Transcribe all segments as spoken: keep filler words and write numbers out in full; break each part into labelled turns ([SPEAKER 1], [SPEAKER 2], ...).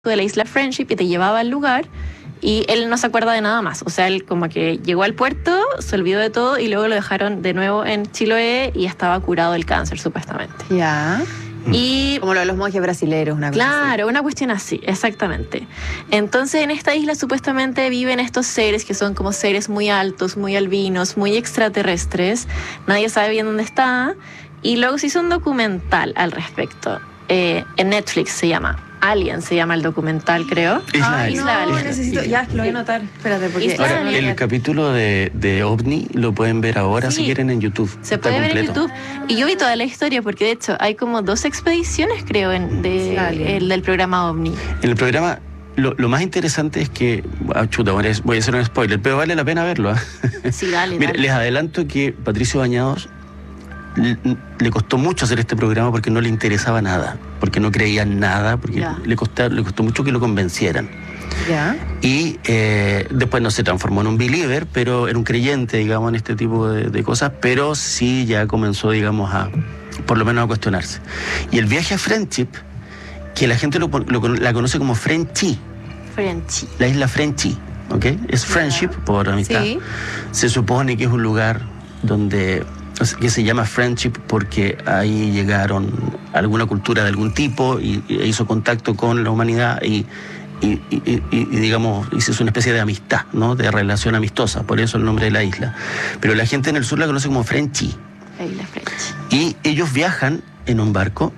[SPEAKER 1] de la isla Friendship y te llevaba al lugar y él no se acuerda de nada más. O sea, él como que llegó al puerto, se olvidó de todo y luego lo dejaron de nuevo en Chiloé y estaba curado del cáncer, supuestamente.
[SPEAKER 2] Ya.
[SPEAKER 1] Y
[SPEAKER 2] como lo de los monjes brasileños, una cosa
[SPEAKER 1] claro,
[SPEAKER 2] así.
[SPEAKER 1] una cuestión así, exactamente. Entonces, en esta isla supuestamente viven estos seres que son como seres muy altos, muy albinos, muy extraterrestres. Nadie sabe bien dónde está. Y luego se hizo un documental al respecto. Eh, en Netflix se llama Alien, se llama el documental, creo.
[SPEAKER 3] Isla
[SPEAKER 2] Ay,
[SPEAKER 3] Alien.
[SPEAKER 2] no,
[SPEAKER 1] Isla Alien.
[SPEAKER 2] necesito, ya, lo voy a anotar. Espérate, porque...
[SPEAKER 1] Isla
[SPEAKER 3] Ahora,
[SPEAKER 1] Alien.
[SPEAKER 3] el capítulo de, de OVNI lo pueden ver ahora
[SPEAKER 1] Sí.
[SPEAKER 3] si quieren en YouTube.
[SPEAKER 1] Se
[SPEAKER 3] Está
[SPEAKER 1] puede ver en
[SPEAKER 3] completo.
[SPEAKER 1] YouTube. Y yo vi toda la historia porque de hecho hay como dos expediciones, creo, en, de,
[SPEAKER 2] Alien.
[SPEAKER 1] el, del programa OVNI.
[SPEAKER 3] En el programa, lo, lo más interesante es que, ah, chuta, voy a voy a hacer un spoiler, pero vale la pena verlo. ¿eh?
[SPEAKER 1] Sí, dale,
[SPEAKER 3] Mira,
[SPEAKER 1] dale.
[SPEAKER 3] les adelanto que Patricio Bañados le, le costó mucho hacer este programa porque no le interesaba nada, porque no creía en nada, porque
[SPEAKER 1] Ya.
[SPEAKER 3] le, costó, le costó mucho que lo convencieran.
[SPEAKER 2] Ya.
[SPEAKER 3] Y eh, después no se transformó en un believer, pero era un creyente, digamos, en este tipo de, de cosas, pero sí ya comenzó, digamos, a, por lo menos a cuestionarse. Y el viaje a Friendship, que la gente lo, lo, la conoce como Frenchy,
[SPEAKER 1] Frenchy.
[SPEAKER 3] la isla Frenchy, ¿ok? Es Friendship por amistad.
[SPEAKER 2] Sí.
[SPEAKER 3] Se supone que es un lugar donde, o sea, que se llama Friendship porque ahí llegaron alguna cultura de algún tipo y, y hizo contacto con la humanidad y, y, y, y, y, digamos, hizo una especie de amistad, ¿no? De relación amistosa, por eso el nombre de la isla. Pero la gente en el sur la conoce como Frenchy.
[SPEAKER 1] La isla Frenchy.
[SPEAKER 3] Y ellos viajan en un barco,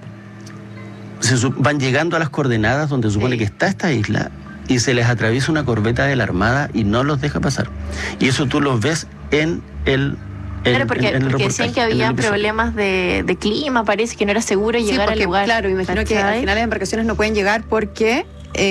[SPEAKER 3] se su- van llegando a las coordenadas donde se supone
[SPEAKER 2] Sí.
[SPEAKER 3] que está esta isla y se les atraviesa una corbeta de la Armada y no los deja pasar. Y eso tú los ves en el en,
[SPEAKER 1] Claro, porque,
[SPEAKER 3] en- en el
[SPEAKER 1] porque
[SPEAKER 3] reportaje,
[SPEAKER 1] decían que
[SPEAKER 3] en el
[SPEAKER 1] había
[SPEAKER 3] episodio.
[SPEAKER 1] problemas de, de clima, parece que no era seguro
[SPEAKER 2] Sí,
[SPEAKER 1] llegar
[SPEAKER 2] porque,
[SPEAKER 1] al lugar.
[SPEAKER 2] claro, me imagino que
[SPEAKER 1] ¿cachai?
[SPEAKER 2] al final las embarcaciones no pueden llegar porque...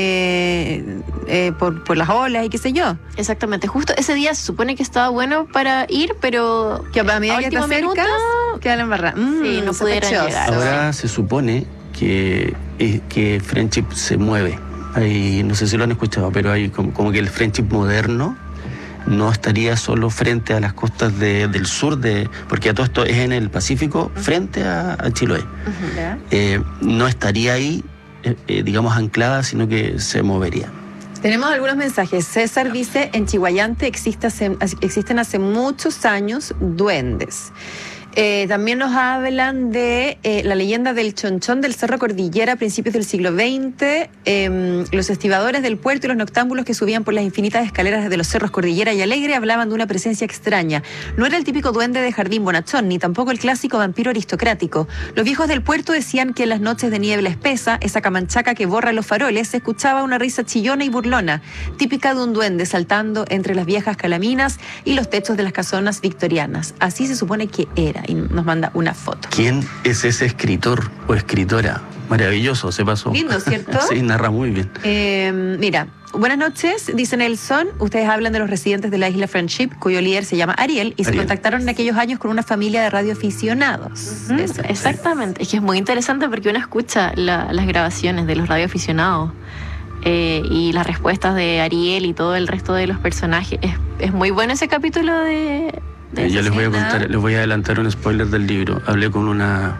[SPEAKER 2] Eh, eh, por, por las olas y qué sé yo.
[SPEAKER 1] Exactamente, justo ese día se supone que estaba bueno para ir, pero
[SPEAKER 2] Que a medida que te
[SPEAKER 1] último minuto,
[SPEAKER 2] acercas, queda la embarrada. Mm,
[SPEAKER 1] Sí, no pudieron
[SPEAKER 2] sospechoso.
[SPEAKER 1] llegar.
[SPEAKER 3] Ahora se supone que, eh, que Friendship se mueve. Hay, no sé si lo han escuchado, pero hay como, como que el Friendship moderno no estaría solo frente a las costas de- del sur, de porque a todo esto es en el Pacífico, frente a, a Chiloé.
[SPEAKER 1] Ujú.
[SPEAKER 2] ¿Ya?
[SPEAKER 3] Eh, no estaría ahí, eh, eh, digamos, anclada, sino que se movería.
[SPEAKER 2] Tenemos algunos mensajes. César dice, en Chihuayante existe hace- existen hace muchos años duendes. Eh, también nos hablan de eh, la leyenda del chonchón del Cerro Cordillera a principios del siglo veinte, eh, los estibadores del puerto y los noctámbulos que subían por las infinitas escaleras de los cerros Cordillera y Alegre hablaban de una presencia extraña. No era el típico duende de jardín bonachón, ni tampoco el clásico vampiro aristocrático. Los viejos del puerto decían que en las noches de niebla espesa, esa camanchaca que borra los faroles, se escuchaba una risa chillona y burlona, típica de un duende saltando entre las viejas calaminas y los techos de las casonas victorianas. Así se supone que era. Y nos manda una foto.
[SPEAKER 3] ¿Quién es ese escritor o escritora? Maravilloso, se pasó.
[SPEAKER 2] Lindo, ¿cierto?
[SPEAKER 3] Sí, narra muy bien.
[SPEAKER 2] Eh, mira, buenas noches, dice Nelson. Ustedes hablan de los residentes de la isla Friendship, cuyo líder se llama Ariel, y se
[SPEAKER 3] Ariel.
[SPEAKER 2] contactaron en aquellos años con una familia de radioaficionados.
[SPEAKER 1] Ujú,
[SPEAKER 2] Eso es.
[SPEAKER 1] exactamente, es que es muy interesante porque uno escucha la- las grabaciones de los radioaficionados eh, y las respuestas de Ariel y todo el resto de los personajes. Es, es muy bueno ese capítulo de... de
[SPEAKER 3] Eh, Yo
[SPEAKER 1] esa
[SPEAKER 3] les voy a
[SPEAKER 1] serie.
[SPEAKER 3] contar, les voy a adelantar un spoiler del libro. Hablé con una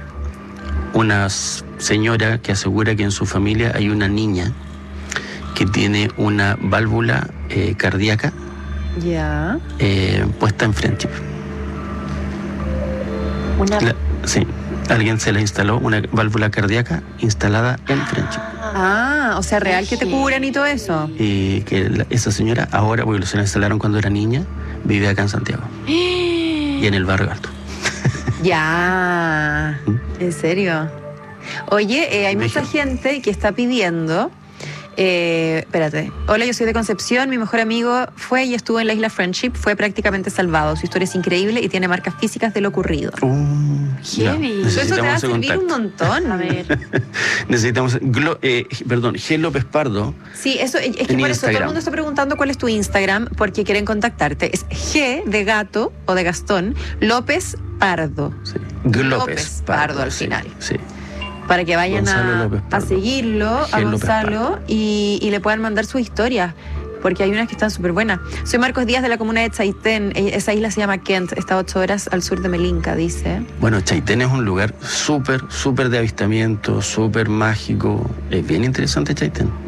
[SPEAKER 3] una s- señora que asegura que en su familia hay una niña que tiene una válvula eh, cardíaca
[SPEAKER 2] Ya.
[SPEAKER 3] eh, puesta en Friendship.
[SPEAKER 1] Una...
[SPEAKER 3] La- sí, alguien se le instaló una válvula cardíaca instalada en Friendship.
[SPEAKER 2] Ah, o sea, real que te
[SPEAKER 1] Sí.
[SPEAKER 2] curan y todo eso.
[SPEAKER 3] Y que la- esa señora ahora, porque se la instalaron cuando era niña, vive acá en Santiago y en el barrio alto.
[SPEAKER 2] Ya. ¿En serio? Oye, eh, hay mucha
[SPEAKER 3] México.
[SPEAKER 2] gente que está pidiendo. Eh, espérate. Hola, yo soy de Concepción. Mi mejor amigo fue y estuvo en la isla Friendship. Fue prácticamente salvado. Su historia es increíble y tiene marcas físicas de lo ocurrido.
[SPEAKER 3] Uh, ya,
[SPEAKER 1] Heavy.
[SPEAKER 2] Eso te va a
[SPEAKER 3] necesitamos ese
[SPEAKER 2] servir un
[SPEAKER 3] contacto.
[SPEAKER 2] montón.
[SPEAKER 1] A ver,
[SPEAKER 3] Necesitamos. Glo- eh, perdón, G. López Pardo.
[SPEAKER 2] Sí, eso es que
[SPEAKER 3] En
[SPEAKER 2] por eso todo el
[SPEAKER 3] Instagram.
[SPEAKER 2] mundo está preguntando cuál es tu Instagram porque quieren contactarte. Es G de gato o de Gastón López Pardo.
[SPEAKER 3] Sí. G. López,
[SPEAKER 2] López Pardo al
[SPEAKER 3] sí,
[SPEAKER 2] final.
[SPEAKER 3] Sí.
[SPEAKER 2] Para que vayan
[SPEAKER 3] Gonzalo
[SPEAKER 2] a,
[SPEAKER 3] López
[SPEAKER 2] a
[SPEAKER 3] Pardo.
[SPEAKER 2] seguirlo, a
[SPEAKER 3] G. López
[SPEAKER 2] Gonzalo, y, y le puedan mandar sus historias. porque hay unas que están súper buenas. Soy Marcos Díaz de la comuna de Chaitén. Esa isla se llama Kent, está a ocho horas al sur de Melinka, dice.
[SPEAKER 3] Bueno, Chaitén es un lugar súper, súper de avistamiento, súper mágico. Es bien interesante Chaitén.